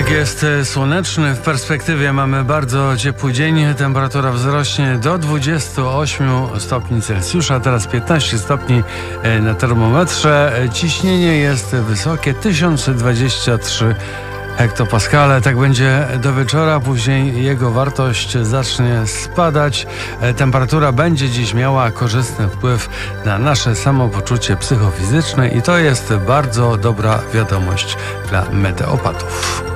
Poniedziałek jest słoneczny, w perspektywie mamy bardzo ciepły dzień, temperatura wzrośnie do 28 stopni Celsjusza, teraz 15 stopni na termometrze, ciśnienie jest wysokie, 1023 hektopaskale. Tak będzie do wieczora, później jego wartość zacznie spadać. Temperatura będzie dziś miała korzystny wpływ na nasze samopoczucie psychofizyczne i to jest bardzo dobra wiadomość dla meteopatów.